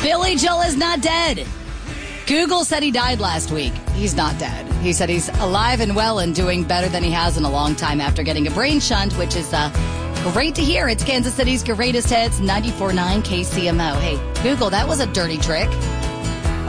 Billy Joel is not dead. Google said he died last week. He's not dead. He said he's alive and well and doing better than he has in a long time after getting a brain shunt, which is great to hear. It's Kansas City's greatest hits, 94.9 KCMO. Hey, Google, that was a dirty trick.